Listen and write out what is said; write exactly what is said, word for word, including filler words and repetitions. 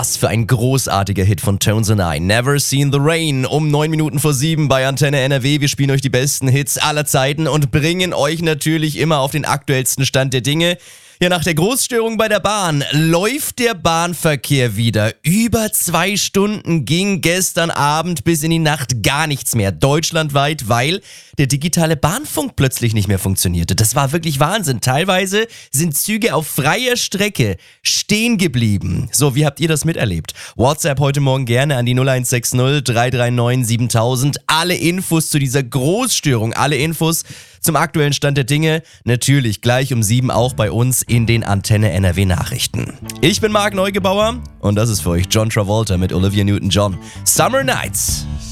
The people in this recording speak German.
Was für ein großartiger Hit von Tones and I. Never Seen the Rain. Um neun Minuten vor sieben bei Antenne N R W. Wir spielen euch die besten Hits aller Zeiten und bringen euch natürlich immer auf den aktuellsten Stand der Dinge. Ja, nach der Großstörung bei der Bahn läuft der Bahnverkehr wieder. Über zwei Stunden ging gestern Abend bis in die Nacht gar nichts mehr. Deutschlandweit, weil der digitale Bahnfunk plötzlich nicht mehr funktionierte. Das war wirklich Wahnsinn. Teilweise sind Züge auf freier Strecke stehen geblieben. So, wie habt ihr das miterlebt? WhatsApp heute Morgen gerne an die null eins sechs null drei drei neun siebentausend. Alle Infos zu dieser Großstörung, alle Infos zum aktuellen Stand der Dinge, natürlich gleich um sieben auch bei uns in den Antenne N R W Nachrichten. Ich bin Marc Neugebauer und das ist für euch John Travolta mit Olivia Newton-John. Summer Nights.